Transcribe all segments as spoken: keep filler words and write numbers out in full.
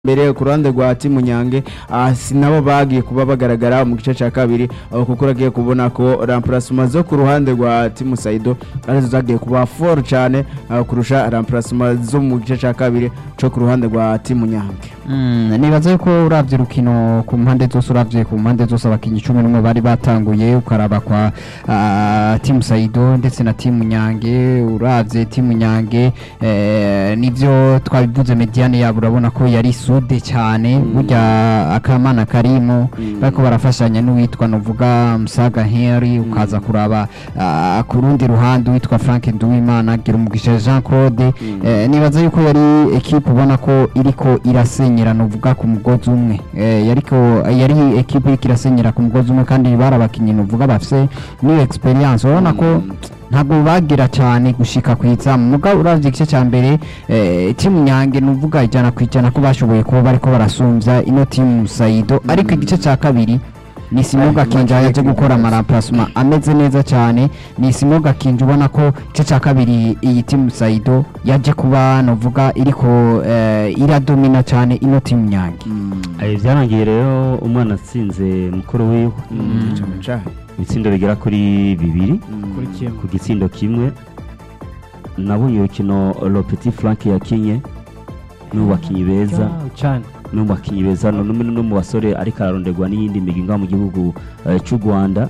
mbere ku ruhande rwa timu Nyange uh, sinabo bagiye kuba bagaragara mu gice cya kabiri uh, kuko ragiye kubona ko remplacement zo ku ruhande rwa timu Saido arizo zagiye kuba fort cyane uh, kurusha remplacement zo mu gice cya kabiri cyo ku ruhande rwa timu Nyange. Mm, nibaza ko uravye rukino ku mpande zose uravye ku mpande zose abakinyi cumi n'umwe bari batanguye ukaraba kwa uh, timu Saido ndetse na timu Nyange uravye timu Nyange eh, nivyo twabivuze mediane yabo urabona ko yari sude cyane burya akamana karimo bariko barafashanya n'uwitwa novuga Musaga Henry ukaza kuraba uh, ku rundi ruhande witwa Frank Nduwimana gira umugisha Jean Claude eh, nibaza yuko yari equipe ubona ko iriko irasenyera novuga ku mugozi umwe eh, yariko yari equipe iriko irasenyera ku mugozi umwe kandi barabakinyi novuga bafise ni experience urabona ko ntabwo bagira cyane gushika kwizamu mugabo uravye igice cya mbere eh, timu Nyange nuvuga ijana kwijana ko bashoboye kuba bariko barasumvya ino timu Saido ariko igice cya kabiri ni Simoga Kinja yaje gukora amaramplacement ameze neza cyane ni Simoga Kinja ubona ko igice cya kabiri iyi timu Saido yaje kuba novuga iriko eh, iradomina cyane ino timu Nyange ayi byarangiye rero umwana atsinze mukuru wiwe ibitsindo bigera kuri bibiri ku gitsindo kimwe nabonye urukino Le Petit Frank yakinye n'ubakinyi beza n'ubakinyi beza no mu basore ariko araronderwa n'iyindi migi ngaho mu gihugu cy'u Rwanda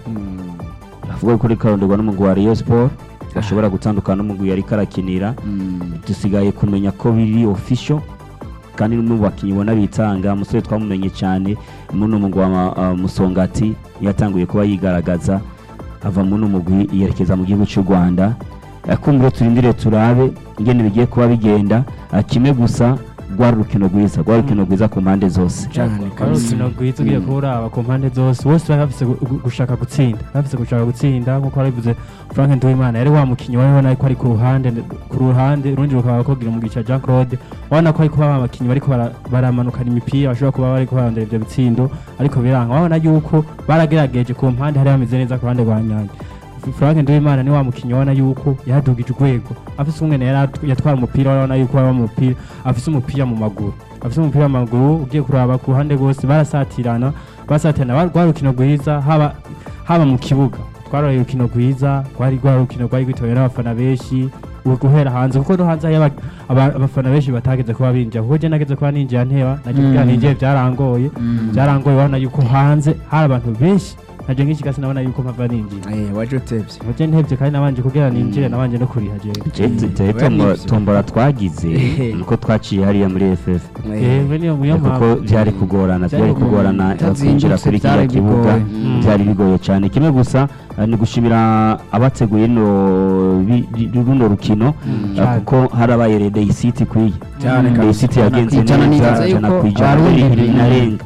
avuga ko ariko araronderwa n'umugwi wa Rayon Sport ashobora gutandukana n'umugwi yari karakinira dusigaye kumenya ko biri official kandi n'umwe mu bakinyi bona bitanga umusore twamumenye cyane muno mugwi wa Musongati yatanguye kuba yigaragaza ava muno mugwi yerekeza mu gihugu cy'u Rwanda akumbure turindire turabe ingene bigiye kuba bigenda kimwe gusa rwa rukino rwiza rwa rukino rwiza ku mpande zose rukino rwiza ugiye kuraba ku mpande zose bose bafise gushaka gutsinda bafise gushaka gutsinda nkuko barivuze Frank Nduwimana yari wa mukinyi wari nako ari ku ruhande ku ruhande rundi rukaba kogira mu gica Jean Claude wana ko ari kuba abakinyi bariko baramanukana imipira bashobora kuba bari kubarondera ibyo bitsindo ariko biranga wabona yuko baragerageje ku mpande hari hameze neza ku ruhande rwa Nyange Frank Nduwimana ni wa mukinyi wana yuko yadugije urwego afise umwene yatwara umupira wana yuko aba mu mupira afise umupira mu maguru afise umupira mu maguru ugiye kuraba ku ruhande rwose barasatirana basatirana rwarukino rwiza haba haba mu kibuga twaraye urukino rwiza rwari rwarukino rwari gwitoye n'abafana benshi guhera hanze kuko no hanze yaba abafana benshi batageze kuba binjya kuko je nageze kuba ninjya nteba naje kugira ninjye byarangoye byarangoye wana yuko hanze hari abantu benshi naje ngiki kasi nabona yuko mpava ninjira eh waje utevye waje ntevye kandi nabanje kugira ninjire nabanje no kuriha je je tombora twagize nuko twaciye hariya muri F F eh bene mu yama kuko byari kugorana byari kugorana kwinjira kuri kiriya kibuga byari bigoye cyane kimwe gusa ni gushimira abateguye no runo rukino kuko harabaye Rede City kwiye cyane City yagenze neza cyane kwijana inarenga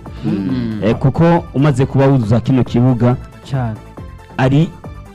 kuko umaze kuba wuzuza kino kibuga cyane ari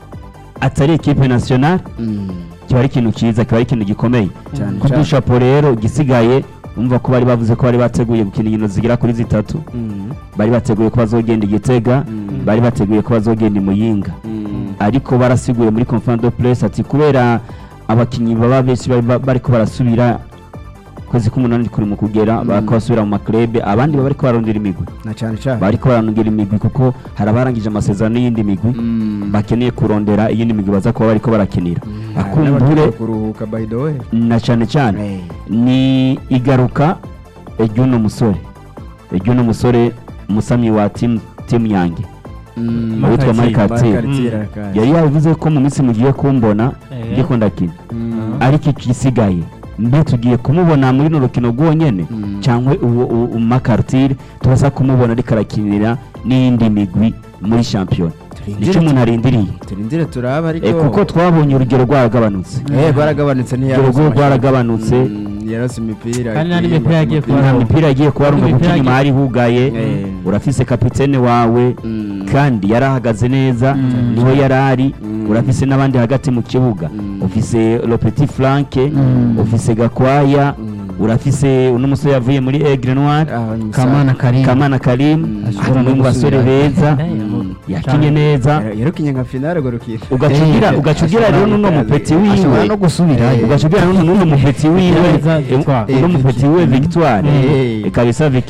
atari equipe nationale kiba ari ikintu cyiza kiba ari ikintu gikomeye kudushapo rero gisigaye umva ko bari bavuze ko bari bateguye gukina inkino zigira kuri zitatu bari bateguye ko bazogenda Igitega bari bateguye ko bazogenda Muyinga ariko barasiguye muri conference de presse ati kubera abakinyi baba benshi bari ko barasubira kwezi kumunani kuri mu kugera bakabasubira mu maklebe abandi bari ko barondera imigwi na cyane cyane bari ko barondera imigwi kuko harabarangije amasezerano y'indi migwi bakeneye kurondera iyindi migwi baza kuba bari ko barakinira akumbure kuruhuka by the way na cyane cyane ni igaruka ejuno musore ejuno musore musami wa team team Nyange witwa Michael yari yavuze ko mu minsi mugiye kumbona ngiye kondakina ariko ikisigaye mbe tugiye kumubona muri no rukino rwonyene cyangwa uwo makartire tubaza kumubona ari karakinira n'indi migwi muri champion nico umuntu arindiriye turindire turaba ariko e, kuko twabonye urugero rwaragabanutse eh rwaragabanutse ni yarose rwaragabanutse yarose imipira kandi nani mipira yagiye kuba imipira yagiye kuba rungo kuki mari hugaye urafise kapitene wawe kandi yarahagaze neza niho yarari urafise nabandi hagati mu kibuga ufise Le Petit Frank ufise Gakwaya urafise uno musore yavuye muri Aigle Noir Kamana Karim Kamana Karim ari mu basore beza yakinye neza yarukinye nka finale gorukira ugacugira ugacugira rero nuno mupeti ashobora wiwe no gusubirayo ugacugira nuno mupeti wiwe Neza, Victoire. uno mupeti wiwe Victoire Eh. kabisa